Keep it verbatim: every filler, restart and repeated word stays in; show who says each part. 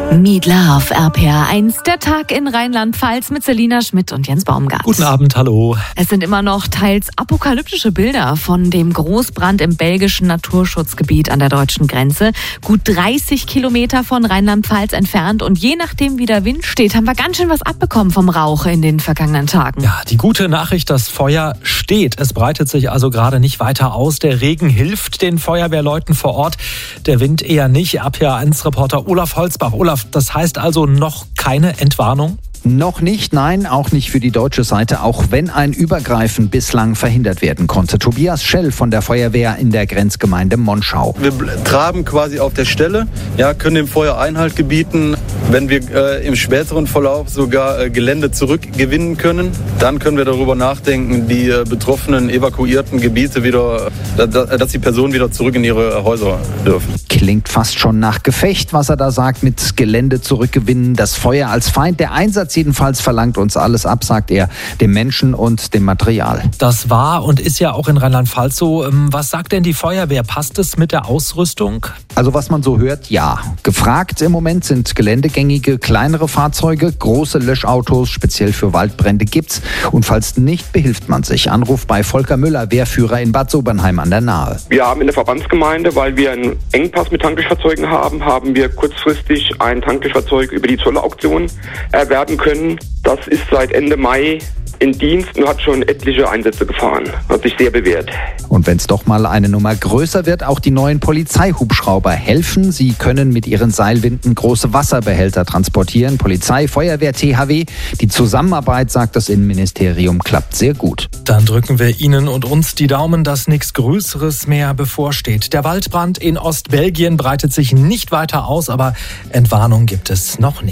Speaker 1: Meet Love, R P R eins, der Tag in Rheinland-Pfalz mit Selina Schmidt und Jens Baumgart.
Speaker 2: Guten Abend, hallo.
Speaker 1: Es sind immer noch teils apokalyptische Bilder von dem Großbrand im belgischen Naturschutzgebiet an der deutschen Grenze. Gut dreißig Kilometer von Rheinland-Pfalz entfernt. Und je nachdem, wie der Wind steht, haben wir ganz schön was abbekommen vom Rauch in den vergangenen Tagen.
Speaker 2: Ja, die gute Nachricht, das Feuer steht. Es breitet sich also gerade nicht weiter aus. Der Regen hilft den Feuerwehrleuten vor Ort, der Wind eher nicht. R P R eins Reporter Olaf Holzbach. Olaf, das heißt also noch keine Entwarnung?
Speaker 3: Noch nicht, nein, auch nicht für die deutsche Seite, auch wenn ein Übergreifen bislang verhindert werden konnte. Tobias Schell von der Feuerwehr in der Grenzgemeinde Monschau.
Speaker 4: Wir traben quasi auf der Stelle, ja, können dem Feuer Einhalt gebieten. Wenn wir äh, im späteren Verlauf sogar äh, Gelände zurückgewinnen können, dann können wir darüber nachdenken, die äh, betroffenen, evakuierten Gebiete wieder, äh, dass die Personen wieder zurück in ihre Häuser dürfen.
Speaker 3: Klingt fast schon nach Gefecht, was er da sagt, mit Gelände zurückgewinnen, das Feuer als Feind. Der Einsatz jedenfalls verlangt uns alles ab, sagt er, dem Menschen und dem Material.
Speaker 2: Das war und ist ja auch in Rheinland-Pfalz so. Was sagt denn die Feuerwehr? Passt es mit der Ausrüstung?
Speaker 3: Also was man so hört, ja. Gefragt im Moment sind geländegängige, kleinere Fahrzeuge, große Löschautos, speziell für Waldbrände gibt's. Und falls nicht, behilft man sich. Anruf bei Volker Müller, Wehrführer in Bad Sobernheim an der Nahe.
Speaker 5: Wir haben in der Verbandsgemeinde, weil wir einen Engpass mit Tanklöschfahrzeugen haben, haben wir kurzfristig ein Tanklöschfahrzeug über die Zollerauktion erwerben können. Das ist seit Ende Mai in Dienst und hat schon etliche Einsätze gefahren. Hat sich sehr bewährt.
Speaker 3: Und wenn es doch mal eine Nummer größer wird, auch die neuen Polizeihubschrauber helfen. Sie können mit ihren Seilwinden große Wasserbehälter transportieren. Polizei, Feuerwehr, T H W. Die Zusammenarbeit, sagt das Innenministerium, klappt sehr gut.
Speaker 2: Dann drücken wir Ihnen und uns die Daumen, dass nichts Größeres mehr bevorsteht. Der Waldbrand in Ostbelgien breitet sich nicht weiter aus, aber Entwarnung gibt es noch nicht.